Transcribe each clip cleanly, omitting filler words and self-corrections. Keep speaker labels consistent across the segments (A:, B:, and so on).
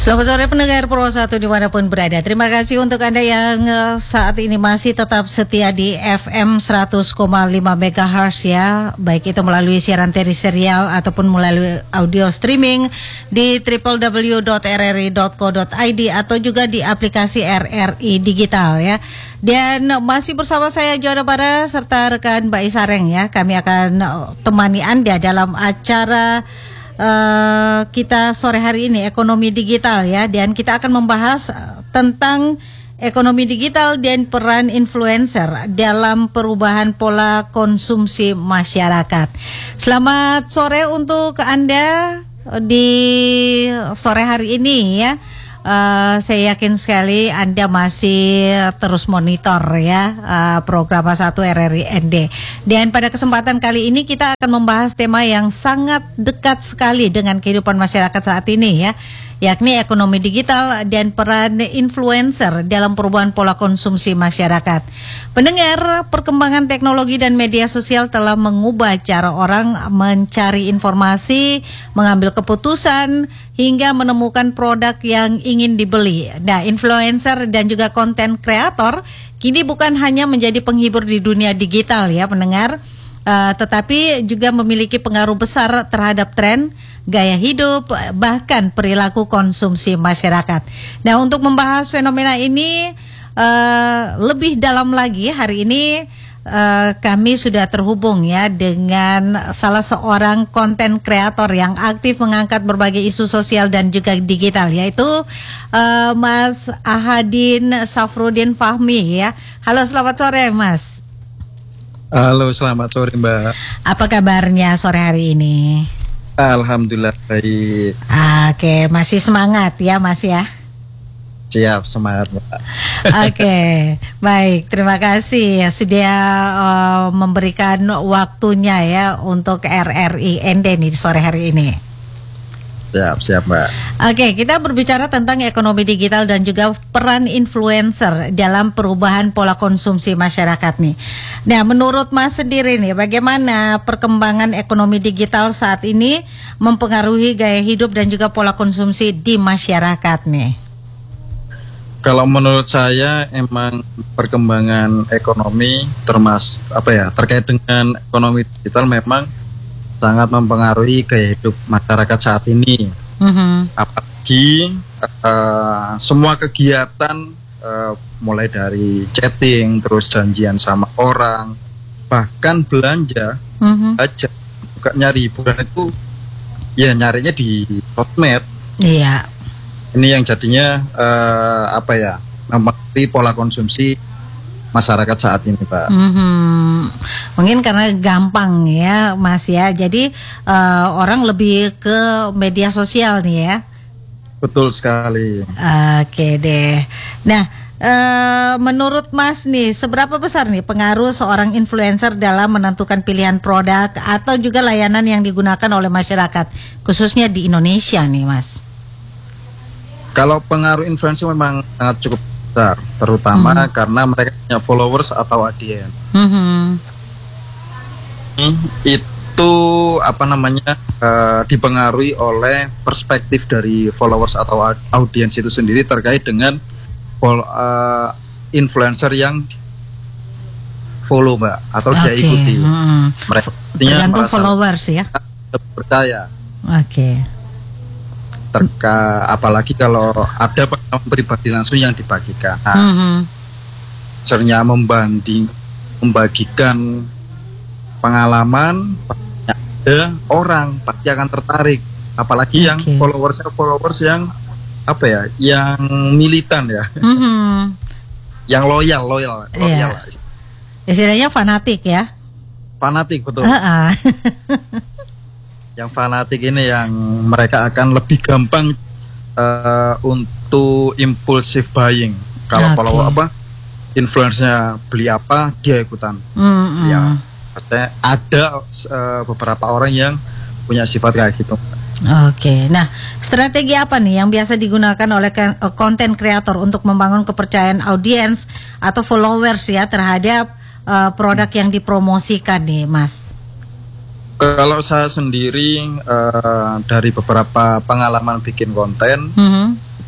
A: Selamat sore pendengar Pro 1 dimanapun berada. Terima kasih untuk Anda yang saat ini masih tetap setia di FM 100,5 MHz ya. Baik itu melalui siaran teriserial ataupun melalui audio streaming di www.rri.co.id atau juga di aplikasi RRI Digital ya. Dan masih bersama saya Joanna Bara serta rekan Mbak Isareng ya. Kami akan temani Anda dalam acara kita sore hari ini ekonomi digital ya, dan kita akan membahas tentang ekonomi digital dan peran influencer dalam perubahan pola konsumsi masyarakat. Selamat sore untuk Anda di sore hari ini ya. Saya yakin sekali Anda masih terus monitor ya program 1 RRI ND. Dan pada kesempatan kali ini kita akan membahas tema yang sangat dekat sekali dengan kehidupan masyarakat saat ini ya, yakni ekonomi digital dan peran influencer dalam perubahan pola konsumsi masyarakat. Pendengar, perkembangan teknologi dan media sosial telah mengubah cara orang mencari informasi, mengambil keputusan, hingga menemukan produk yang ingin dibeli. Nah, influencer dan juga konten kreator kini bukan hanya menjadi penghibur di dunia digital ya pendengar, tetapi juga memiliki pengaruh besar terhadap tren, gaya hidup, bahkan perilaku konsumsi masyarakat. Nah, untuk membahas fenomena ini lebih dalam lagi, hari ini kami sudah terhubung ya dengan salah seorang konten kreator yang aktif mengangkat berbagai isu sosial dan juga digital, yaitu Mas Ahadin Safrudin Fahmi ya. Halo, selamat sore Mas.
B: Halo, selamat sore Mbak.
A: Apa kabarnya sore hari ini?
B: Alhamdulillah baik.
A: Oke, masih semangat ya Mas ya?
B: Siap, semangat Mbak.
A: Oke, baik, terima kasih ya sudah memberikan waktunya ya untuk RRI ND nih di sore hari ini.
B: Siap Mbak.
A: Oke, kita berbicara tentang ekonomi digital dan juga peran influencer dalam perubahan pola konsumsi masyarakat nih. Nah, menurut Mas sendiri nih, bagaimana perkembangan ekonomi digital saat ini mempengaruhi gaya hidup dan juga pola konsumsi di masyarakat nih?
B: Kalau menurut saya emang perkembangan ekonomi terkait dengan ekonomi digital memang sangat mempengaruhi gaya hidup masyarakat saat ini. Apalagi semua kegiatan mulai dari chatting, terus janjian sama orang, bahkan belanja aja, juga nyari hiburan itu ya nyarinya di sosmed.
A: Iya.
B: Ini yang jadinya mempengaruhi pola konsumsi masyarakat saat ini, Pak.
A: Mungkin karena gampang ya, Mas ya. Jadi orang lebih ke media sosial nih ya.
B: Betul sekali.
A: Oke deh. Nah, menurut Mas nih, seberapa besar nih pengaruh seorang influencer dalam menentukan pilihan produk atau juga layanan yang digunakan oleh masyarakat, khususnya di Indonesia nih, Mas?
B: Kalau pengaruh influencer memang sangat cukup besar, terutama karena mereka punya followers atau audiens. Itu dipengaruhi oleh perspektif dari followers atau audiens itu sendiri terkait dengan influencer yang follow Mbak atau dia ikuti. Mereka
A: tergantung followers ya.
B: Percaya.
A: Oke.
B: Apalagi kalau ada pengalaman pribadi langsung yang dibagikan. Misalnya membagikan pengalaman, ada orang pasti akan tertarik. Apalagi yang followers yang yang militan ya, yang loyal.
A: Istilahnya fanatik ya.
B: Fanatik betul. Yang fanatik ini yang mereka akan lebih gampang untuk impulsive buying. Kalau influencernya beli apa dia ikutan. Ya, maksudnya ada beberapa orang yang punya sifat kayak gitu.
A: Oke, nah strategi apa nih yang biasa digunakan oleh konten kreator untuk membangun kepercayaan audiens atau followers ya terhadap produk yang dipromosikan nih, Mas?
B: Kalau saya sendiri dari beberapa pengalaman bikin konten,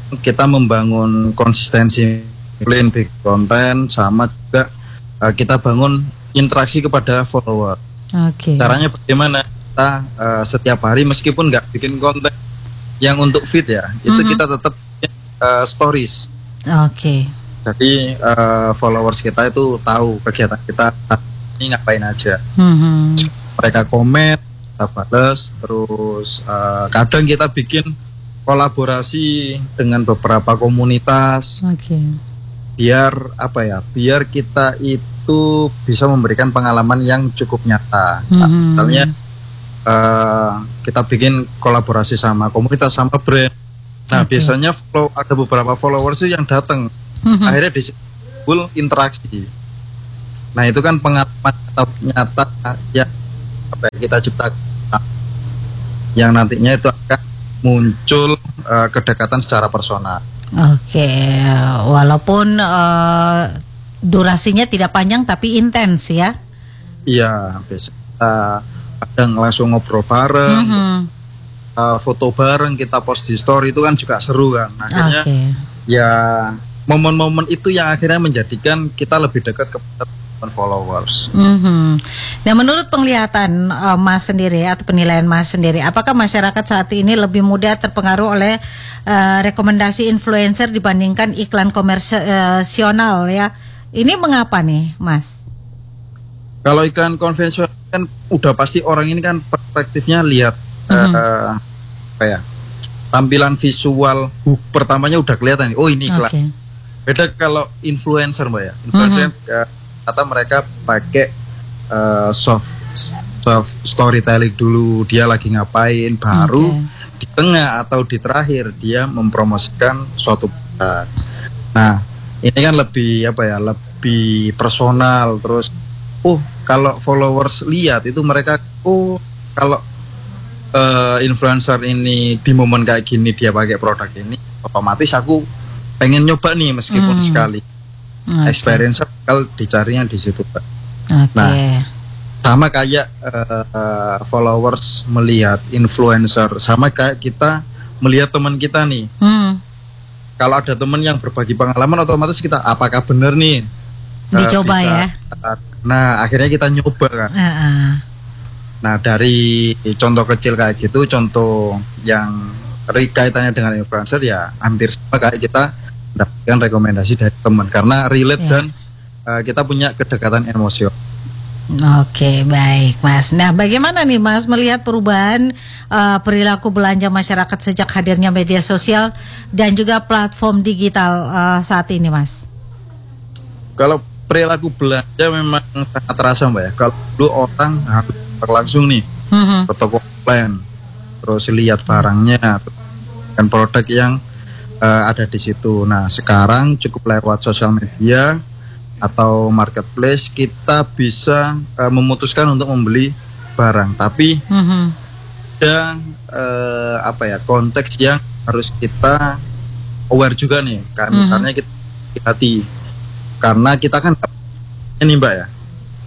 B: kita membangun konsistensi bikin konten, sama juga kita bangun interaksi kepada follower. Caranya bagaimana? Kita setiap hari meskipun nggak bikin konten yang untuk feed ya, itu kita tetap stories. Jadi followers kita itu tahu kegiatan kita ini ngapain aja. Mereka komen, kita balas. Terus kadang kita bikin kolaborasi dengan beberapa komunitas. Biar biar kita itu bisa memberikan pengalaman yang cukup nyata. Misalnya kita bikin kolaborasi sama komunitas, sama brand. Nah, biasanya ada beberapa followers yang datang. Akhirnya disimpul interaksi. Nah, itu kan pengalaman nyata yang kita ciptakan, yang nantinya itu akan muncul kedekatan secara personal.
A: Walaupun durasinya tidak panjang tapi intens ya.
B: Iya, biasa kadang langsung ngobrol bareng, foto bareng, kita post di story, itu kan juga seru kan. Akhirnya ya momen-momen itu yang akhirnya menjadikan kita lebih dekat kepada followers.
A: Nah, menurut penglihatan Mas sendiri atau penilaian Mas sendiri, apakah masyarakat saat ini lebih mudah terpengaruh oleh rekomendasi influencer dibandingkan iklan komersional ya? Ini mengapa nih, Mas?
B: Kalau iklan konvensional kan udah pasti orang ini kan perspektifnya lihat tampilan visual pertamanya udah kelihatan nih, oh ini iklan. Beda kalau influencer, Mbak ya. Influencer kata mereka pakai soft storytelling dulu, dia lagi ngapain, baru di tengah atau di terakhir dia mempromosikan suatu produk. Nah, ini kan lebih lebih personal. Terus kalau followers lihat itu mereka kalau influencer ini di momen kayak gini dia pakai produk ini, otomatis aku pengen nyoba nih meskipun sekali. Experience bakal dicarinya di situ, Pak. Nah, sama kayak followers melihat influencer, sama kayak kita melihat teman kita nih. Kalau ada teman yang berbagi pengalaman, otomatis kita apakah benar nih
A: dicoba bisa, ya.
B: Nah, akhirnya kita nyoba kan. Nah, dari contoh kecil kayak gitu, contoh yang kaitannya dengan influencer ya hampir sama kayak kita mendapatkan rekomendasi dari teman karena relate dan kita punya kedekatan emosional.
A: Baik Mas. Nah, bagaimana nih Mas melihat perubahan perilaku belanja masyarakat sejak hadirnya media sosial dan juga platform digital saat ini, Mas?
B: Kalau perilaku belanja memang sangat terasa, Mbak ya. Kalau dulu orang harus langsung nih ke toko offline, terus lihat barangnya dan produk yang ada di situ. Nah, sekarang cukup lewat sosial media atau marketplace kita bisa memutuskan untuk membeli barang, tapi ada konteks yang harus kita aware juga nih. Kayak misalnya kita hati, karena kita kan ini, Mbak ya.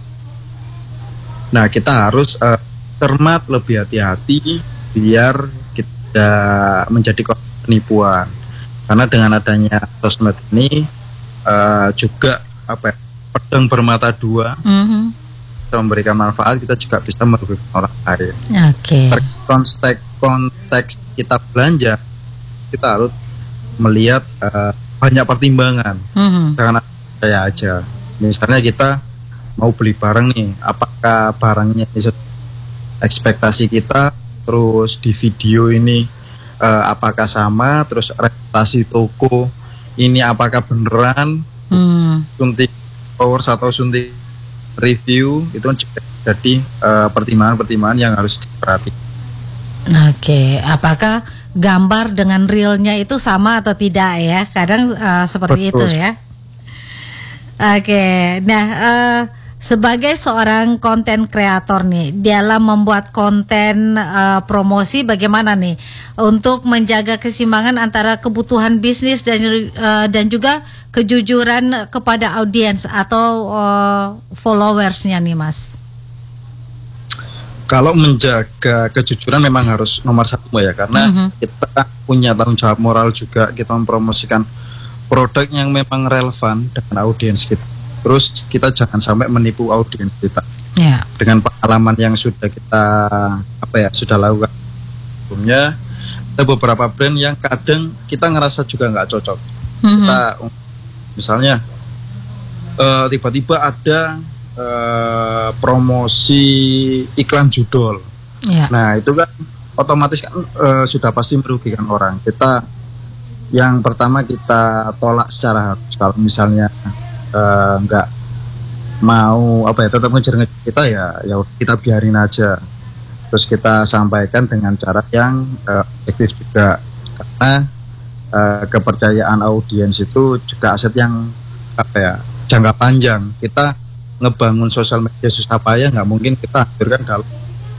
B: Nah, kita harus cermat, lebih hati-hati biar kita menjadi penipuan. Karena dengan adanya sosmed ini juga pedang bermata dua, bisa memberikan manfaat, kita juga bisa merugikan orang lain. Konteks kita belanja, kita harus melihat banyak pertimbangan. Jangan saya aja. Misalnya kita mau beli barang nih, apakah barangnya bisa ekspektasi kita, terus di video ini apakah sama, terus reputasi toko ini apakah beneran, suntik followers atau suntik review, itu jadi pertimbangan-pertimbangan yang harus diperhatikan.
A: Apakah gambar dengan realnya itu sama atau tidak ya? Kadang seperti Betul. Itu ya. Nah sebagai seorang konten kreator nih, dalam membuat konten promosi bagaimana nih untuk menjaga keseimbangan antara kebutuhan bisnis dan juga kejujuran kepada audiens atau followersnya nih, Mas?
B: Kalau menjaga kejujuran memang harus nomor satu ya, karena kita punya tanggung jawab moral juga, kita mempromosikan produk yang memang relevan dengan audiens kita. Terus kita jangan sampai menipu audiens kita dengan pengalaman yang sudah kita sudah lakukan sebelumnya. Ada beberapa brand yang kadang kita ngerasa juga nggak cocok. Kita misalnya tiba-tiba ada promosi iklan judul. Nah itu kan otomatis kan sudah pasti merugikan orang. Kita yang pertama kita tolak secara halus. Kalau misalnya nggak mau tetap ngejar-ngejar kita, ya kita biarin aja. Terus kita sampaikan dengan cara yang efektif juga, karena kepercayaan audiens itu juga aset yang jangka panjang. Kita ngebangun sosial media susah payah, nggak mungkin kita hancurkan dalam